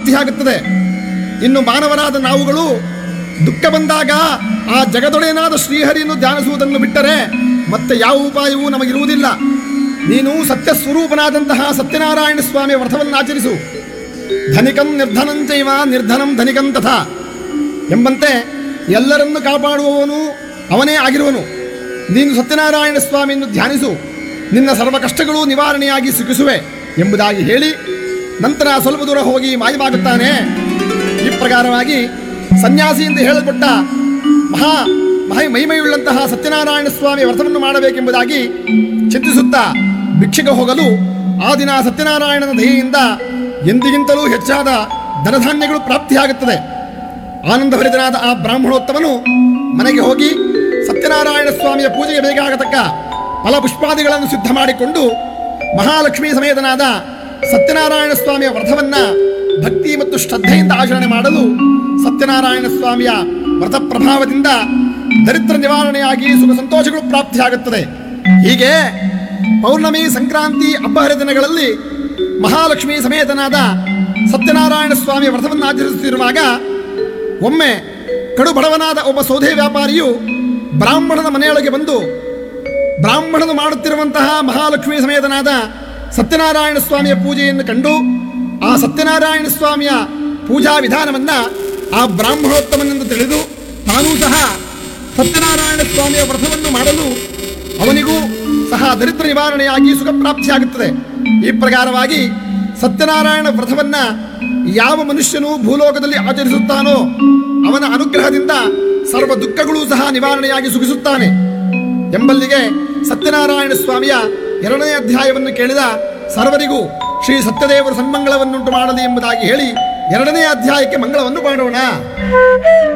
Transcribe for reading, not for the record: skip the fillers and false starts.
ಪ್ರಾಪ್ತಿಯಾಗುತ್ತದೆ. ಇನ್ನು ಮಾನವರಾದ ನಾವುಗಳು ದುಃಖ ಬಂದಾಗ ಆ ಜಗದೊಡೆಯನಾದ ಶ್ರೀಹರಿಯನ್ನು ಧ್ಯಾನಿಸುವುದನ್ನು ಬಿಟ್ಟರೆ ಮತ್ತೆ ಯಾವ ಉಪಾಯವೂ ನಮಗಿರುವುದಿಲ್ಲ. ನೀನು ಸತ್ಯಸ್ವರೂಪನಾದಂತಹ ಸತ್ಯನಾರಾಯಣ ಸ್ವಾಮಿಯ ವ್ರತವನ್ನು ಆಚರಿಸು. ಧನಿಕಂ ನಿರ್ಧನಂಚೈವ ನಿರ್ಧನಂ ಧನಿಕಂ ತಥಾ ಎಂಬಂತೆ ಎಲ್ಲರನ್ನು ಕಾಪಾಡುವವನು ಅವನೇ ಆಗಿರುವನು. ನೀನು ಸತ್ಯನಾರಾಯಣ ಸ್ವಾಮಿಯನ್ನು ಧ್ಯಾನಿಸು, ನಿನ್ನ ಸರ್ವ ಕಷ್ಟಗಳು ನಿವಾರಣೆಯಾಗಿ ಸುಖಿಸುವೆ ಎಂಬುದಾಗಿ ಹೇಳಿ ನಂತರ ಸ್ವಲ್ಪ ದೂರ ಹೋಗಿ ಮಾಯವಾಗುತ್ತಾನೆ. ಈ ಪ್ರಕಾರವಾಗಿ ಸನ್ಯಾಸಿ ಎಂದು ಹೇಳಲ್ಪಟ್ಟ ಮಹಿಮೆಯುಳ್ಳಂತಹ ಸತ್ಯನಾರಾಯಣ ಸ್ವಾಮಿ ವ್ರತವನ್ನು ಮಾಡಬೇಕೆಂಬುದಾಗಿ ಚಿಂತಿಸುತ್ತಾ ಭಿಕ್ಷೆಗೆ ಹೋಗಲು ಆ ದಿನ ಸತ್ಯನಾರಾಯಣನ ದಯೆಯಿಂದ ಎಂದಿಗಿಂತಲೂ ಹೆಚ್ಚಾದ ಧನಧಾನ್ಯಗಳು ಪ್ರಾಪ್ತಿಯಾಗುತ್ತದೆ. ಆನಂದಭರಿತನಾದ ಆ ಬ್ರಾಹ್ಮಣೋತ್ತಮನು ಮನೆಗೆ ಹೋಗಿ ಸತ್ಯನಾರಾಯಣ ಸ್ವಾಮಿಯ ಪೂಜೆಗೆ ಬೇಕಾಗತಕ್ಕ ಫಲಪುಷ್ಪಾದಿಗಳನ್ನು ಸಿದ್ಧ ಮಾಡಿಕೊಂಡು ಮಹಾಲಕ್ಷ್ಮೀ ಸಮೇತನಾದ ಸತ್ಯನಾರಾಯಣ ಸ್ವಾಮಿಯ ವ್ರತವನ್ನ ಭಕ್ತಿ ಮತ್ತು ಶ್ರದ್ಧೆಯಿಂದ ಆಚರಣೆ ಮಾಡಲು ಸತ್ಯನಾರಾಯಣ ಸ್ವಾಮಿಯ ವ್ರತ ಪ್ರಭಾವದಿಂದ ದರಿದ್ರ ನಿವಾರಣೆಯಾಗಿ ಸುಖ ಸಂತೋಷಗಳು ಪ್ರಾಪ್ತಿಯಾಗುತ್ತದೆ. ಹೀಗೆ ಪೌರ್ಣಮಿ, ಸಂಕ್ರಾಂತಿ, ಹಬ್ಬ ದಿನಗಳಲ್ಲಿ ಮಹಾಲಕ್ಷ್ಮೀ ಸಮೇತನಾದ ಸತ್ಯನಾರಾಯಣ ಸ್ವಾಮಿಯ ವ್ರತವನ್ನು ಆಚರಿಸುತ್ತಿರುವಾಗ ಒಮ್ಮೆ ಕಡು ಬಡವನಾದ ಒಬ್ಬ ಸೌದೆ ವ್ಯಾಪಾರಿಯು ಬ್ರಾಹ್ಮಣನ ಮನೆಯೊಳಗೆ ಬಂದು ಬ್ರಾಹ್ಮಣನು ಮಾಡುತ್ತಿರುವಂತಹ ಮಹಾಲಕ್ಷ್ಮೀ ಸಮೇತನಾದ ಸತ್ಯನಾರಾಯಣ ಸ್ವಾಮಿಯ ಪೂಜೆಯನ್ನು ಕಂಡು ಆ ಸತ್ಯನಾರಾಯಣ ಸ್ವಾಮಿಯ ಪೂಜಾ ವಿಧಾನವನ್ನ ಆ ಬ್ರಾಹ್ಮಣೋತ್ತಮನೆಂದು ತಿಳಿದು ತಾನೂ ಸಹ ಸತ್ಯನಾರಾಯಣ ಸ್ವಾಮಿಯ ವ್ರತವನ್ನು ಮಾಡಲು ಅವನಿಗೂ ಸಹ ದರಿದ್ರ ನಿವಾರಣೆಯಾಗಿ ಸುಖ ಪ್ರಾಪ್ತಿಯಾಗುತ್ತದೆ. ಈ ಪ್ರಕಾರವಾಗಿ ಸತ್ಯನಾರಾಯಣ ವ್ರತವನ್ನ ಯಾವ ಮನುಷ್ಯನು ಭೂಲೋಕದಲ್ಲಿ ಆಚರಿಸುತ್ತಾನೋ ಅವನ ಅನುಗ್ರಹದಿಂದ ಸರ್ವ ದುಃಖಗಳೂ ಸಹ ನಿವಾರಣೆಯಾಗಿ ಸುಖಿಸುತ್ತಾನೆ ಎಂಬಲ್ಲಿಗೆ ಸತ್ಯನಾರಾಯಣ ಸ್ವಾಮಿಯ 2ನೇ ಅಧ್ಯಾಯವನ್ನು ಕೇಳಿದ ಸರ್ವರಿಗೂ ಶ್ರೀ ಸತ್ಯದೇವರು ಸನ್ಮಂಗಳವನ್ನುಂಟು ಮಾಡಲಿ ಎಂಬುದಾಗಿ ಹೇಳಿ 2ನೇ ಅಧ್ಯಾಯಕ್ಕೆ ಮಂಗಳವನ್ನು ಮಾಡೋಣ.